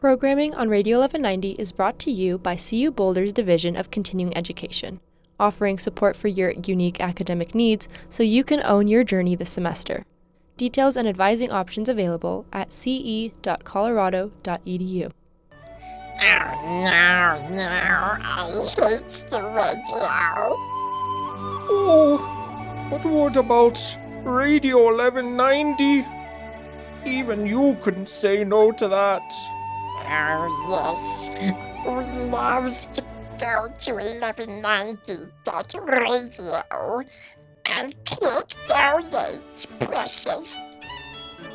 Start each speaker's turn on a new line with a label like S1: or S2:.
S1: Programming on Radio 1190 is brought to you by CU Boulder's Division of Continuing Education, offering support for your unique academic needs so you can own your journey this semester. Details and advising options available at ce.colorado.edu.
S2: No, I hate the radio.
S3: Oh, but what about Radio 1190? Even you couldn't say no to that.
S2: Oh, yes. We love to go to 1190.radio and click donate, precious.